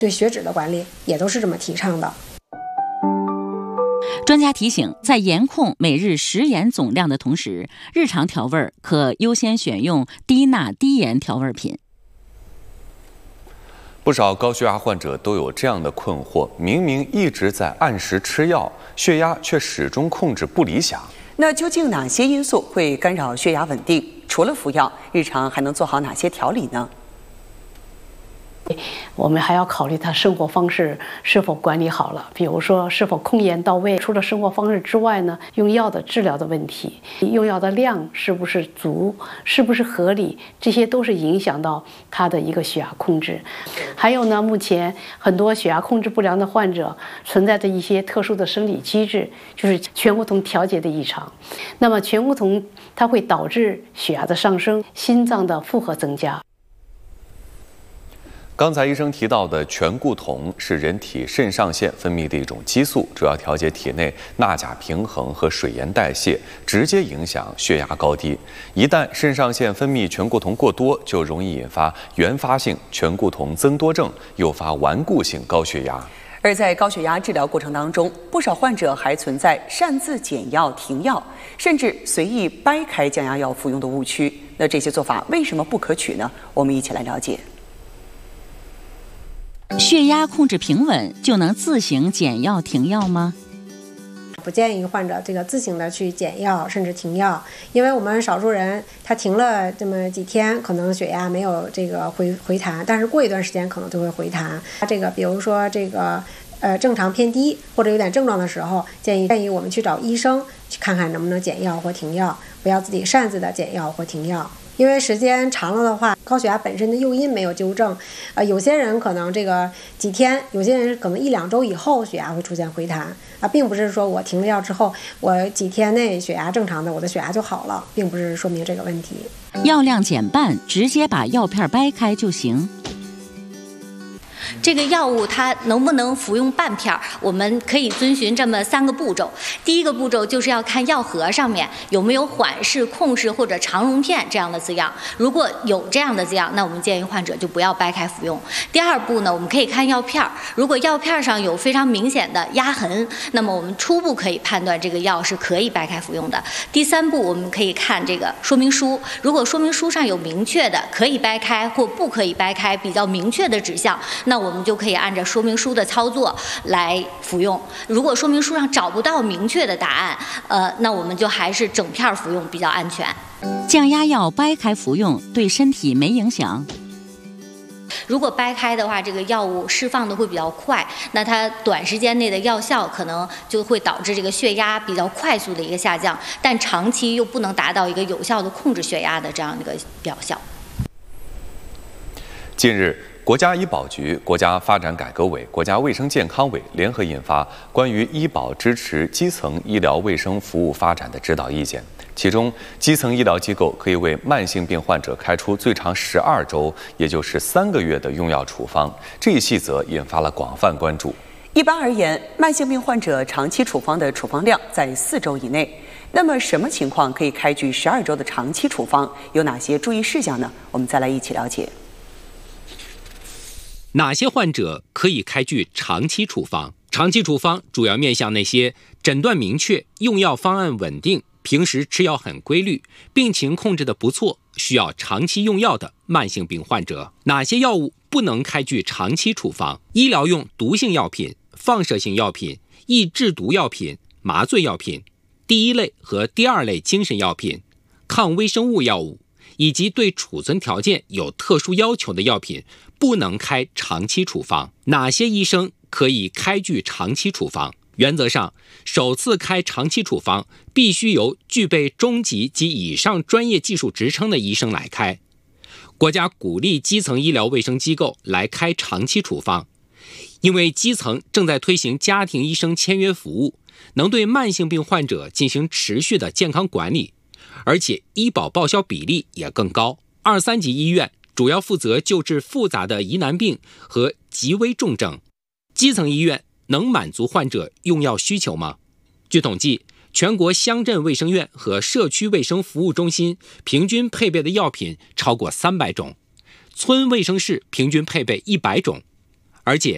对血脂的管理也都是这么提倡的。 专家提醒，在严控每日食盐总量的同时，日常调味可优先选用低钠低盐调味品。 不少高血压患者都有这样的困惑：明明一直在按时吃药，血压却始终控制不理想。 那究竟哪些因素会干扰血压稳定？除了服药，日常还能做好哪些调理呢？ 我们还要考虑他生活方式是否管理好了，比如说是否控盐到位。除了生活方式之外呢，用药的治疗的问题，用药的量是不是足，是不是合理，这些都是影响到他的一个血压控制。还有呢，目前很多血压控制不良的患者存在着一些特殊的生理机制，就是醛固酮调节的异常。那么醛固酮它会导致血压的上升，心脏的负荷增加。 刚才医生提到的醛固酮是人体肾上腺分泌的一种激素，主要调节体内钠钾平衡和水盐代谢，直接影响血压高低。一旦肾上腺分泌醛固酮过多，就容易引发原发性醛固酮增多症，诱发顽固性高血压。 而在高血压治疗过程当中，不少患者还存在擅自减药、停药，甚至随意掰开降压药服用的误区。那这些做法为什么不可取呢？我们一起来了解。 血压控制平稳就能自行减药停药吗？ 不建议患者自行的去减药甚至停药，因为我们少数人他停了这么几天，可能血压没有回弹，但是过一段时间可能就会回弹。比如说正常偏低或者有点症状的时候，建议我们去找医生去看看能不能减药或停药，不要自己擅自的减药或停药。因为时间长了的话，高血压本身的诱因没有纠正，有些人可能几天，有些人可能1-2周以后血压会出现回弹并不是说我停了药之后，我几天内血压正常的，我的血压就好了，并不是说明这个问题。 药量减半，直接把药片掰开就行。 这个药物它能不能服用半片，我们可以遵循这么3个步骤。第一个步骤就是要看药盒上面有没有缓释、控释或者长溶片这样的字样，如果有这样的字样，那我们建议患者就不要掰开服用。第二步呢，我们可以看药片，如果药片上有非常明显的压痕，那么我们初步可以判断这个药是可以掰开服用的。第3步，我们可以看这个说明书，如果说明书上有明确的可以掰开或不可以掰开比较明确的指向，那我们就可以按照说明书的操作来服用。如果说明书上找不到明确的答案，那我们就还是整片服用比较安全。 降压药掰开服用对身体没影响。 如果掰开的话，这个药物释放的会比较快，那它短时间内的药效可能就会导致这个血压比较快速的一个下降，但长期又不能达到一个有效的控制血压的这样一个疗效。 近日，国家医保局、国家发展改革委、国家卫生健康委联合印发关于医保支持基层医疗卫生服务发展的指导意见，其中基层医疗机构可以为慢性病患者开出最长12周，也就是3个月的用药处方。这一细则引发了广泛关注。 一般而言，慢性病患者长期处方的处方量在4周以内。那么什么情况可以开具12周的长期处方？有哪些注意事项呢？我们再来一起了解。 哪些患者可以开具长期处方？长期处方主要面向那些诊断明确、用药方案稳定、平时吃药很规律、病情控制得不错、需要长期用药的慢性病患者。哪些药物不能开具长期处方？医疗用毒性药品、放射性药品、易制毒药品、麻醉药品、第1类和第2类精神药品、抗微生物药物，以及对储存条件有特殊要求的药品不能开长期处方。哪些医生可以开具长期处方？原则上，首次开长期处方必须由具备中级及以上专业技术职称的医生来开。国家鼓励基层医疗卫生机构来开长期处方，因为基层正在推行家庭医生签约服务，能对慢性病患者进行持续的健康管理，而且医保报销比例也更高。2、3级医院主要负责救治复杂的疑难病和极危重症，基层医院能满足患者用药需求吗？据统计，全国乡镇卫生院和社区卫生服务中心平均配备的药品超过300种，村卫生室平均配备100种，而且